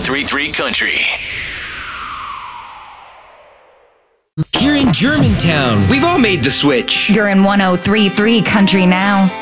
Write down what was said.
1033 Country. You're in Germantown. We've all made the switch. You're in 1033 Country now.